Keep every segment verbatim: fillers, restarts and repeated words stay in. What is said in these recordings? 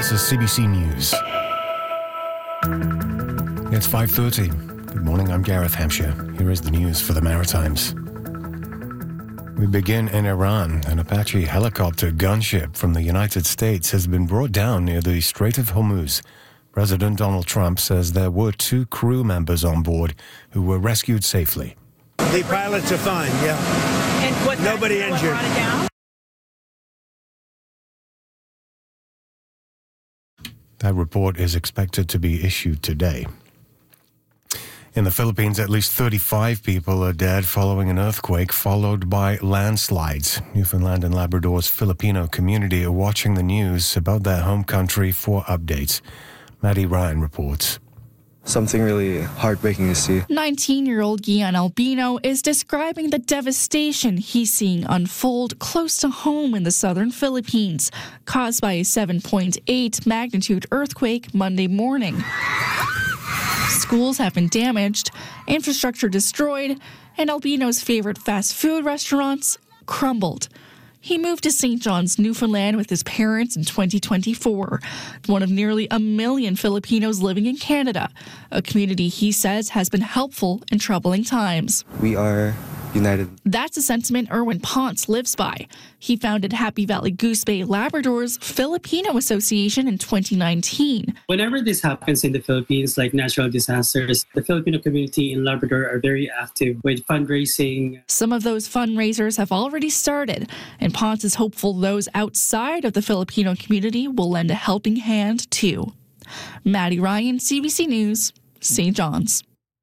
This is C B C News. It's five thirty. Good morning, I'm Gareth Hampshire. Here is the news for the Maritimes. We begin in Iran. An Apache helicopter gunship from the United States has been brought down near the Strait of Hormuz. President Donald Trump says there were two crew members on board who were rescued safely. The pilots are fine, yeah. And what Nobody injured. That report is expected to be issued today. In the Philippines, at least thirty-five people are dead following an earthquake followed by landslides. Newfoundland and Labrador's Filipino community are watching the news about their home country for updates. Maddie Ryan reports. Something really heartbreaking to see. nineteen-year-old Gian Albino is describing the devastation he's seeing unfold close to home in the southern Philippines, caused by a seven point eight magnitude earthquake Monday morning. Schools have been damaged, infrastructure destroyed, and Albino's favorite fast food restaurants crumbled. He moved to Saint John's, Newfoundland with his parents in twenty twenty-four, one of nearly a million Filipinos living in Canada, a community he says has been helpful in troubling times. We are united. That's a sentiment Erwin Ponce lives by. He founded Happy Valley Goose Bay Labrador's Filipino Association in twenty nineteen. Whenever this happens in the Philippines, like natural disasters, the Filipino community in Labrador are very active with fundraising. Some of those fundraisers have already started, and Ponce is hopeful those outside of the Filipino community will lend a helping hand too. Maddie Ryan, C B C News, Saint John's.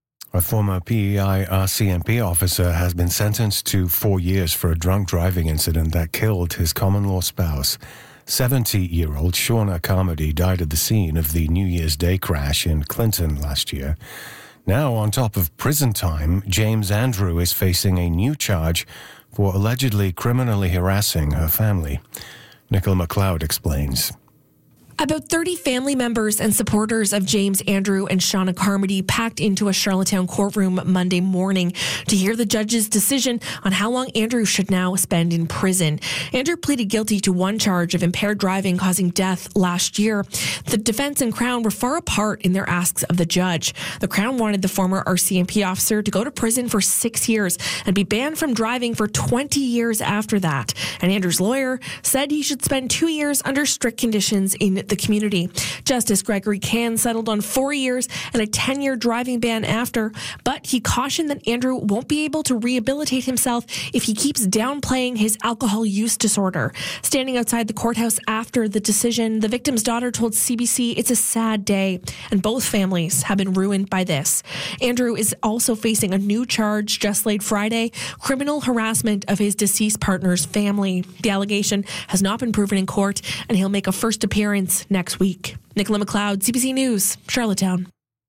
A former P E I R C M P officer has been sentenced to four years for a drunk driving incident that killed his common-law spouse. seventy-year-old Shauna Carmody died at the scene of the New Year's Day crash in Clinton last year. Now, on top of prison time, James Andrew is facing a new charge for allegedly criminally harassing her family. Nicola McLeod explains. About thirty family members and supporters of James Andrew and Shauna Carmody packed into a Charlottetown courtroom Monday morning to hear the judge's decision on how long Andrew should now spend in prison. Andrew pleaded guilty to one charge of impaired driving causing death last year. The defense and Crown were far apart in their asks of the judge. The Crown wanted the former R C M P officer to go to prison for six years and be banned from driving for twenty years after that. And Andrew's lawyer said he should spend two years under strict conditions in the community. Justice Gregory Can settled on four years and a ten-year driving ban after, but he cautioned that Andrew won't be able to rehabilitate himself if he keeps downplaying his alcohol use disorder. Standing outside the courthouse after the decision, the victim's daughter told C B C it's a sad day, and both families have been ruined by this. Andrew is also facing a new charge just late Friday, criminal harassment of his deceased partner's family. The allegation has not been proven in court, and he'll make a first appearance next week. Nicola McLeod, C B C News, Charlottetown.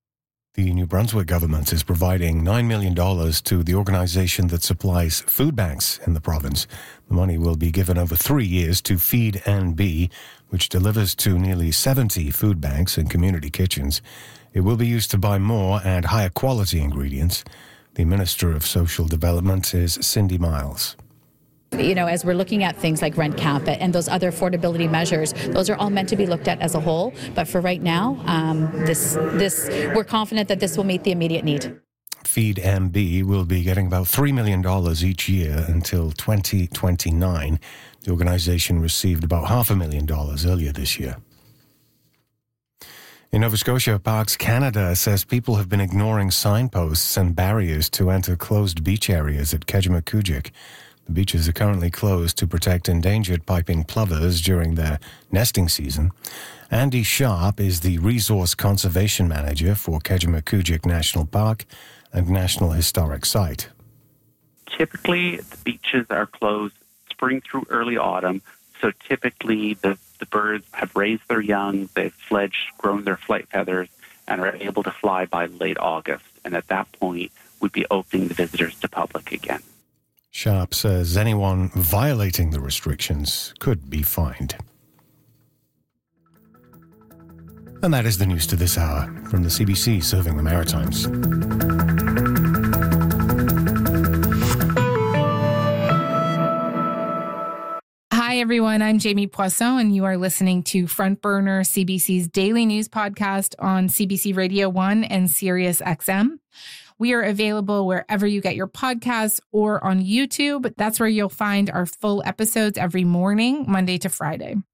The New Brunswick government is providing nine million dollars to the organization that supplies food banks in the province. The money will be given over three years to Feed N B, which delivers to nearly seventy food banks and community kitchens. It will be used to buy more and higher quality ingredients. The Minister of Social Development is Cindy Miles. You know, as we're looking at things like rent cap and those other affordability measures, those are all meant to be looked at as a whole. But for right now, um, this, this, we're confident that this will meet the immediate need. Feed N B will be getting about three million dollars each year until twenty twenty-nine. The organization received about half a million dollars earlier this year. In Nova Scotia, Parks Canada says people have been ignoring signposts and barriers to enter closed beach areas at Kejimkujik. The beaches are currently closed to protect endangered piping plovers during their nesting season. Andy Sharp is the Resource Conservation Manager for Kejimkujik National Park and National Historic Site. Typically, the beaches are closed spring through early autumn, so typically the, the birds have raised their young, they've fledged, grown their flight feathers, and are able to fly by late August. And at that point, we'd be opening the visitors to public again. Sharp says anyone violating the restrictions could be fined. And that is the news to this hour from the C B C serving the Maritimes. Hi, everyone. I'm Jamie Poisson, and you are listening to Front Burner, C B C's daily news podcast on C B C Radio one and Sirius X M. We are available wherever you get your podcasts or on YouTube. That's where you'll find our full episodes every morning, Monday to Friday.